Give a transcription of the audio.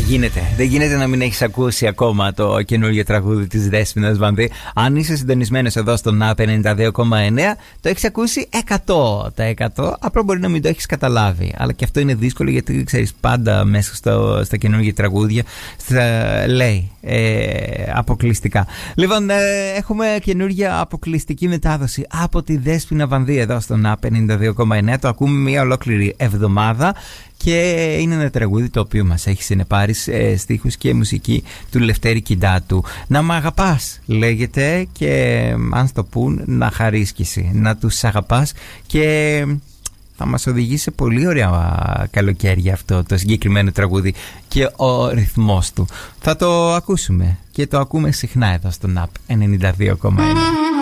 Δεν γίνεται να μην έχεις ακούσει ακόμα το καινούργιο τραγούδι της Δέσποινας Βανδύ. Αν είσαι συντονισμένος εδώ στο ΝΑ 92,9, το έχεις ακούσει 100%. Απλά μπορεί να μην το έχεις καταλάβει. Αλλά και αυτό είναι δύσκολο, γιατί ξέρεις, πάντα μέσα στα καινούργια τραγούδια λέει αποκλειστικά. Λοιπόν, έχουμε καινούργια αποκλειστική μετάδοση από τη Δέσποινα Βανδύ εδώ στο ΝΑ 92,9. Το ακούμε μια ολόκληρη εβδομάδα. Και είναι ένα τραγούδι το οποίο μας έχει συνεπάρει στίχους και μουσική του Λευτέρη Κιντάτου. Να μ' αγαπάς λέγεται, και αν στο πουν να χαρίσκεις, να τους αγαπάς, και θα μας οδηγήσει σε πολύ ωραία καλοκαίρια αυτό το συγκεκριμένο τραγούδι και ο ρυθμός του. Θα το ακούσουμε και το ακούμε συχνά εδώ στο ΝΑΠ 92,1.